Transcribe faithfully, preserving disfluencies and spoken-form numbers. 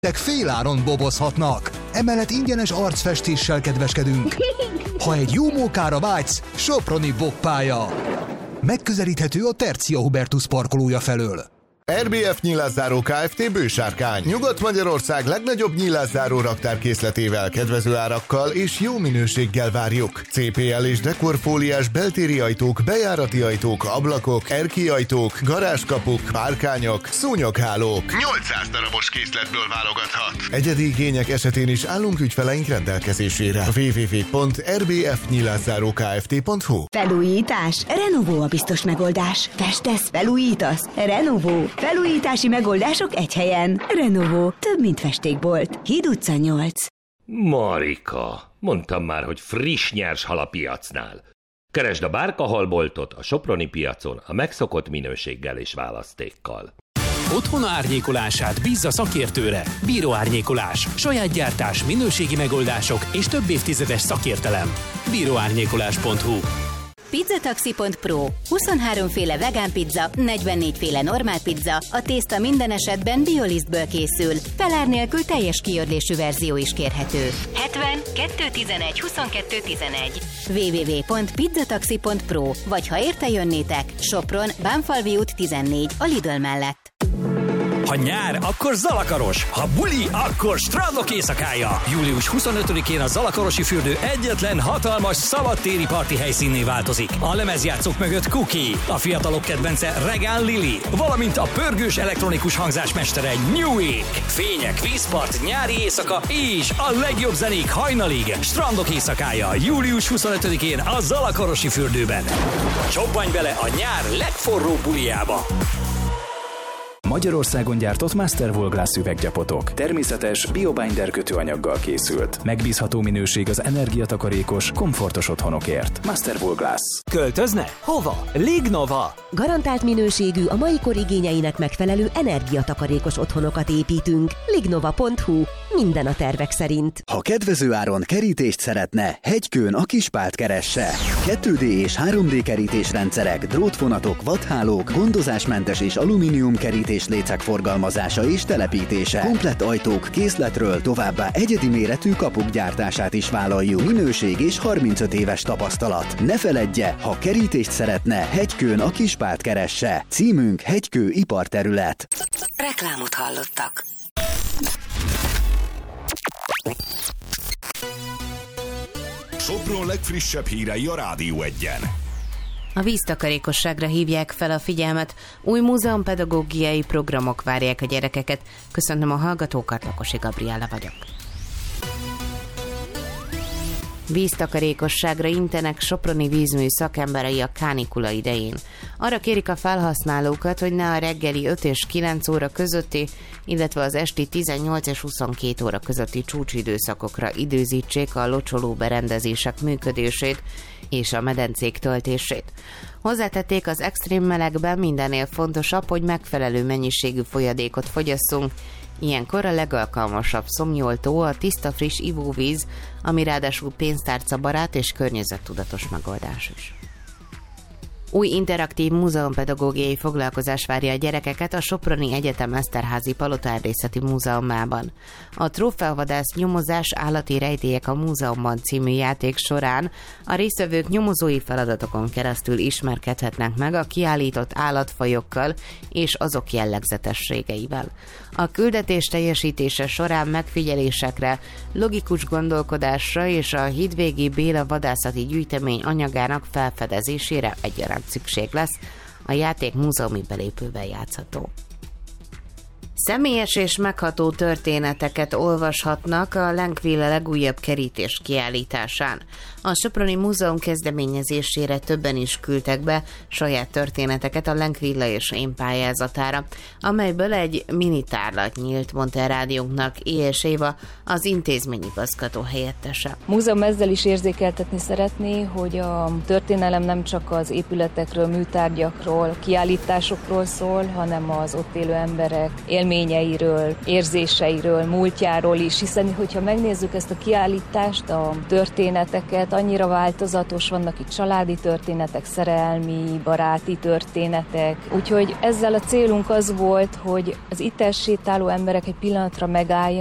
féláron bobozhatnak. Emellett ingyenes arcfestéssel kedveskedünk. Ha egy jó mókára vágysz, Soproni bobpálya. Megközelíthető a Tercia Hubertus parkolója felől. er bé ef Nyilászáró Kft. Bősárkány. Nyugat-Magyarország legnagyobb nyilászáró raktárkészletével, kedvező árakkal és jó minőséggel várjuk. cé pé el és dekorfóliás beltéri ajtók, bejárati ajtók, ablakok, erkély ajtók, garázskapuk, párkányok, szúnyoghálók. nyolcszáz darabos készletből válogathat. Egyedi igények esetén is állunk ügyfeleink rendelkezésére. double-u double-u double-u pont er bé ef nyilászáró kft pont hu. Felújítás? Renovó a biztos megoldás. Festesz? Felújítasz? Renovó. Felújítási megoldások egy helyen. Renovó. Több, mint festékbolt. Híd utca nyolc. Marika, mondtam már, hogy friss nyers hal a piacnál. Keresd a Bárkahalboltot a Soproni piacon a megszokott minőséggel és választékkal. Otthona árnyékolását bízza szakértőre. Bíró Árnyékolás. Saját gyártás, minőségi megoldások és több évtizedes szakértelem. bíró árnyékolás pont hu. Pizzataxi pont pro. huszonhárom féle vegán pizza, negyvennégy féle normál pizza, a tészta minden esetben biolisztből készül. Felár nélkül teljes kiörlésű verzió is kérhető. hetven kettő tizenegy huszonkettő tizenegy. double-u double-u double-u pont pizzataxi pont pro. Vagy ha érte jönnétek, Sopron, Bánfalvi út tizennégy, a Lidl mellett. Ha nyár, akkor Zalakaros. Ha buli, akkor strandok éjszakája. július huszonötödikén a Zalakarosi fürdő egyetlen hatalmas szabadtéri parti helyszínné változik. A lemezjátszók mögött Cookie, a fiatalok kedvence Regán Lili, valamint a pörgős elektronikus hangzás mestere Newik. Fények, vízpart, nyári éjszaka és a legjobb zenék hajnalig. Strandok éjszakája. július huszonötödikén a Zalakarosi fürdőben. Csobbanj bele a nyár legforróbb buliába. Magyarországon gyártott Masterwool Glass üveggyapotok. Természetes, biobinder kötőanyaggal készült. Megbízható minőség az energiatakarékos, komfortos otthonokért. Masterwool Glass. Költözne? Hova? Lignova! Garantált minőségű, a mai kor igényeinek megfelelő energiatakarékos otthonokat építünk. lignova pont hu. Minden a tervek szerint. Ha kedvező áron kerítést szeretne, Hegykőn a Kispált keresse. kettő dé és három dé kerítésrendszerek, drótvonatok, vadhálók, gondozásmentes és alumínium kerítés lécek forgalmazása és telepítése. Komplett ajtók, készletről, továbbá egyedi méretű kapuk gyártását is vállaljuk. Minőség és harmincöt éves tapasztalat. Ne feledje, ha kerítést szeretne, Hegykőn a Kispált keresse. Címünk Hegykő iparterület. Reklámot hallottak. Sopron legfrissebb hírei a Rádió Egyen. A víztakarékosságra hívják fel a figyelmet, új múzeumpedagógiai programok várják a gyerekeket. Köszönöm a hallgatókat, Lakosi Gabriella vagyok. Víztakarékosságra intenek soproni vízmű szakemberei a kánikula idején. Arra kérik a felhasználókat, hogy ne a reggeli öt és kilenc óra közötti, illetve az esti tizennyolc és huszonkét óra közötti csúcsidőszakokra időzítsék a locsoló berendezések működését és a medencék töltését. Hozzátették, az extrém melegben mindennél fontosabb, hogy megfelelő mennyiségű folyadékot fogyasszunk. Ilyenkor a legalkalmasabb szomjoltó a tiszta friss ivóvíz, ami ráadásul pénztárcabarát és környezettudatos megoldás is. Új interaktív múzeumpedagógiai foglalkozás várja a gyerekeket a Soproni Egyetem Eszterházy Palotaerdészeti Múzeumában. A Trófeavadász nyomozás állati rejtélyek a múzeumban című játék során a résztvevők nyomozói feladatokon keresztül ismerkedhetnek meg a kiállított állatfajokkal és azok jellegzetességeivel. A küldetés teljesítése során megfigyelésekre, logikus gondolkodásra és a Hídvégi Béla vadászati gyűjtemény anyagának felfedezésére egyaránt szükség lesz. A játék múzeumi belépővel játszható. Személyes és megható történeteket olvashatnak a Lenkville legújabb kerítés kiállításán. A Soproni Múzeum kezdeményezésére többen is küldtek be saját történeteket a Lenkville és én pályázatára, amelyből egy mini tárlat nyílt, mondta a rádiónknak Éhes Éva, az intézményigazgató helyettese. A múzeum ezzel is érzékeltetni szeretné, hogy a történelem nem csak az épületekről, műtárgyakról, kiállításokról szól, hanem az ott élő emberek élményekről, élményeiről, érzéseiről, múltjáról is, hiszen hogyha megnézzük ezt a kiállítást, a történeteket, annyira változatos, vannak itt családi történetek, szerelmi, baráti történetek, úgyhogy ezzel a célunk az volt, hogy az itt sétáló emberek egy pillanatra megálljanak,